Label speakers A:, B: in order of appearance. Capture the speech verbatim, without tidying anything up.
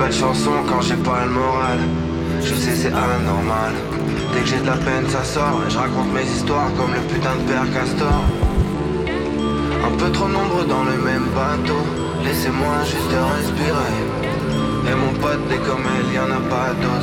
A: de chanson quand j'ai pas le moral. Je sais c'est anormal. Dès que j'ai de la peine ça sort. Et je raconte mes histoires comme le putain de père Castor. Un peu trop nombreux dans le même bateau. Laissez-moi juste respirer. Et mon pote dès comme elle, y'en a pas d'autre.